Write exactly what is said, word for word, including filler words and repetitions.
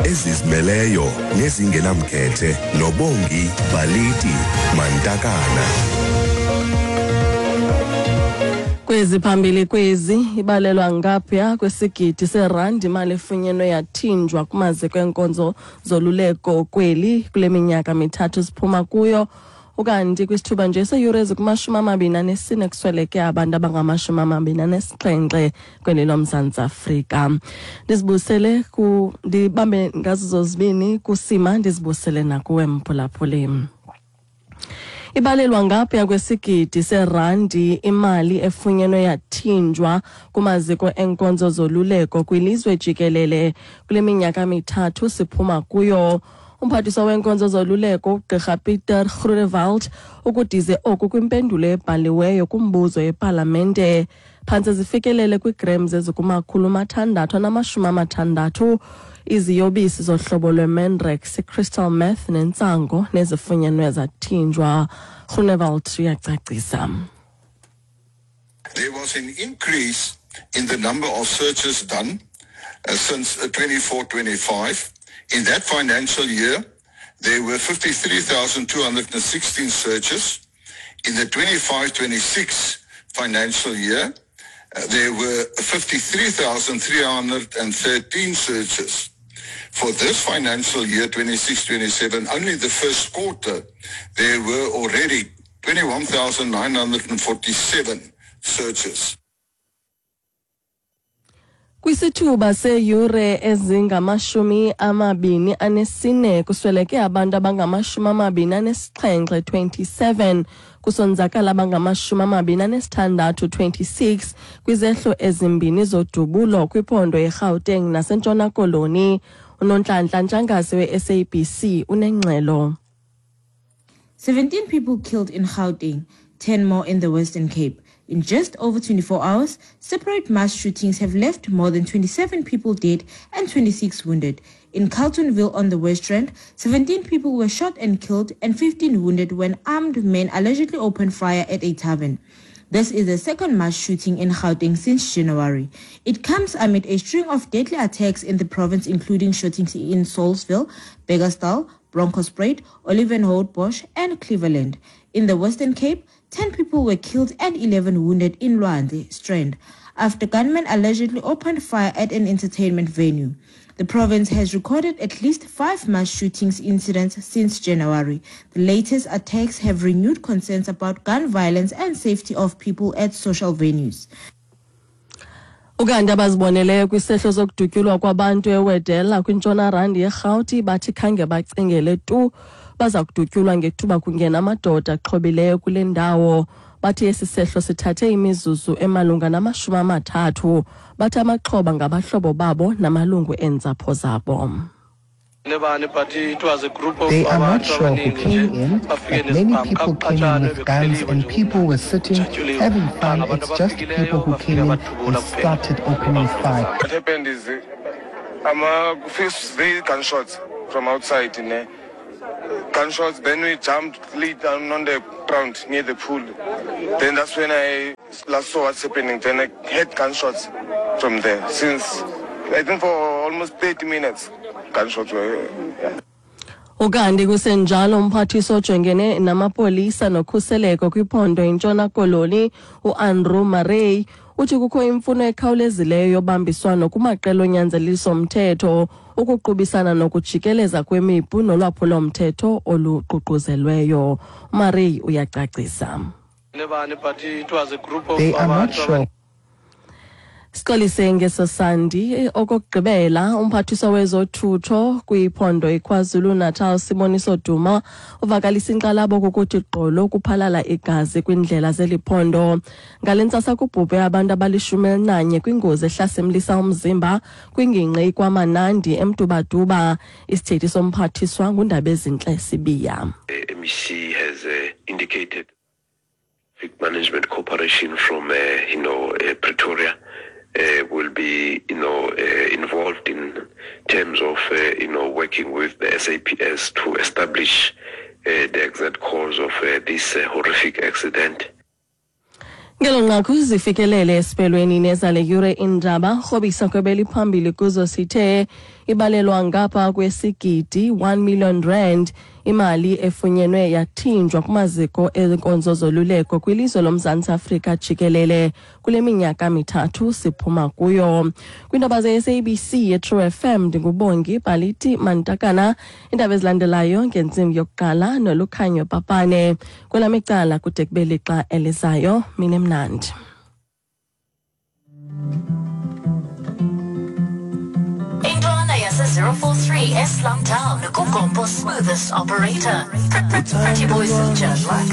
ezizimeleyo nezingenamkhethe noBongi Baliti Mantakana. Kwezi phambili kwezi ibalelwa ngaphaya kwesigidi serandi imali efunyenwe yathinjwa kumaziko enkonzo zoluleko kweli kule minyaka mithathu siphuma kuyo. Ukanti kwisithuba nje seyure ezikumashumi amabini anesine kusweleke abantu abangamashumi amabini anesixhenxe kweli loMzantsi Afrika. Ndizibusele ku ndibambe ngazo zozibini kusima ndizibusele nakuwe Mphulaphuli. Ibalelwa ngaphaya kwesigidi serandi imali efunyenwe yathinjwa kumaziko enkonzo zoluleko kwilizwe jikelele kule minyaka mithathu siphuma kuyo. Umphathiswa wenkonzo zoluleko uGqirha Pieter Groenewald ukudize oku kwimpendulo ebhaliweyo kumbuzo epalamente phantse zifikelele kwigrams ezikumakhulu amathandathu namashumi amathandathu iziyobisi zohlobo lweMandrex, crystal meth nentsango nezifunyenwe zathinjwa. Groenewald uyacacisa. There was an increase in the number of searches done uh, since uh, twenty-four twenty-five. In that financial year, there were fifty-three thousand two hundred sixteen searches. In the twenty-five twenty-six financial year, uh, there were fifty-three thousand three hundred thirteen searches. For this financial year, twenty-six twenty-seven, only the first quarter, there were already twenty-one thousand nine hundred forty-seven searches. Kwisithuba seyure ezingamashumi amabini anesine kusweleke abantu abangamashumi amabini anesixhenxe twenty-seven kusonzakala abangamashumi amabini anesithandathu twenty-six kwizehlo ezimbini zodubulo kwiphondo eGauteng nasentshona Koloni. Unonhlanhla Ntshangase we-S A B C unengxelo. seventeen people killed in Gauteng, ten more in the Western Cape. In just over twenty-four hours, separate mass shootings have left more than twenty-seven people dead and twenty-six wounded. In Carltonville on the West Rand, seventeen people were shot and killed and fifteen wounded when armed men allegedly opened fire at a tavern. This is the second mass shooting in Gauteng since January. It comes amid a string of deadly attacks in the province, including shootings in Saulsville, Beggersdal, Bronkhorstspruit, Olivenhout, and Cleveland. In the Western Cape, ten people were killed and eleven wounded in Lwandle Strand after gunmen allegedly opened fire at an entertainment venue. The province has recorded at least five mass shootings incidents since January. The latest attacks have renewed concerns about gun violence and safety of people at social venues. Ukanti abaziboneleyo kwisehlo sokudutyulwa kwabantu eWedela kwintshona randi yeGauti bathi khange bacingele tu baza kudutyulwa ngethuba kungena amadoda axhobileyo kule ndawo. Bathi esi sehlo sithathe imizuzu emalunga namashumi amathathu. Bathi amaxhoba ngabahlobo babo namalungu enzapho zabo. They are not sure who came in, but many people came in with guns and people were sitting, having fun. It's just people who came in and started opening fire. What happened is, I'm a first very gunshots from outside, in there. Gunshots, then we jumped, laid down on the ground near the pool. Then that's when I last saw what's happening. Then I heard gunshots from there. Since, I think for almost thirty minutes, gunshots were, yeah. Ukanti kusenjalo umphathiswa ojongene namapolisa nokhuseleko kwiphondo intshona Koloni uAndrew Murray uthi kukho imfuno ekhawulezileyo yobambiswano kumaqela onyanzeliso umthetho ukuqubisana nokujikeleza kwemipu nolwaphulo mthetho oluququzelweyo. Murray uyacacisa. They are not sure. Sikolise ngesosandi okokugqibela umphathiswa wezothutho kwiphondo iKwaZulu Natal Siboniso Duma uvakalisa inkxalabo kokuthi gqolo kuphalala igazi kwindlela zeliphondo. Ngalentsasa kubhubhe abantu abalishumi elinanye kwingozi ehlasemlisa umzimba kwingingqi kwaManandi eMdubaduba. Isithethi somphathiswa nguNdabezinhle Sibiya. M E C has uh, indicated management cooperation from uh, you know uh, Pretoria Uh, will be, you know, uh, involved in terms of, uh, you know, working with the S A P S to establish uh, the exact cause of uh, this uh, horrific accident. Ngelonqaku zifikelele esiphelweni nezale yure indaba rhobisa kwebeli phambili kuzo sithe ibalelwa ngapha kwesigidi one million rand imali efunyenwe yathinjwa kumaziko enkonzo zoluleko kwilizwe loMzantsi Afrika jikelele kule minyaka mithathu siphuma kuyo. Kwindaba ze-S A B C ye-True F M ndingubongi Balithi Mantakana. Indaba ezilandelayo ngentsimbi yokuqala noLukhanyo Papane. Kwelam icala kude kube lixa elizayo. Mine mnandi. zero four three S Slum Town, Kugombo smoothest operator. Pretty boys and just like